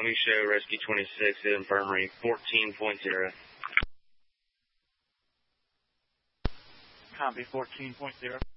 let me show Rescue 26 at Infirmary 14.0. Copy 14.0.